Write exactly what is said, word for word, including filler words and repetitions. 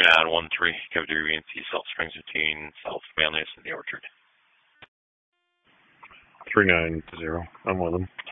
three nine one three, Cavalier B and C, Salt Springs fifteen, South Manlius in the Orchard. three nine zero. I'm with them.